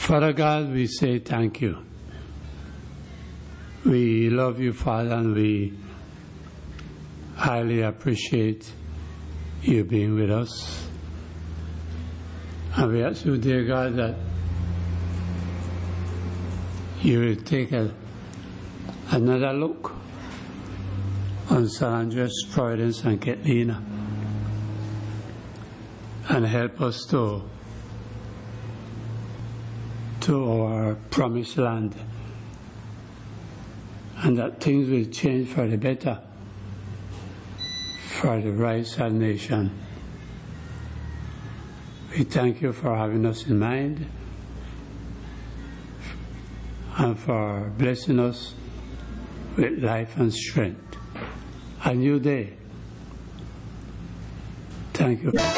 Father God, we say thank you. We love you, Father, and we highly appreciate you being with us. And we ask you, dear God, that you will take another look on San Andres, Providence, and Catalina, and help us to our promised land, and that things will change for the better for the right-side nation. We thank you for having us in mind and for blessing us with life and strength. A new day. Thank you.